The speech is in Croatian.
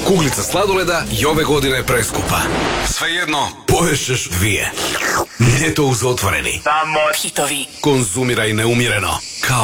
Kuglica sladoleda i ove godine je preskupa. Svejedno, poješćeš 2. Ljeto uz otvoreni. Samo hitovi. Konzumiraj neumjereno. Kao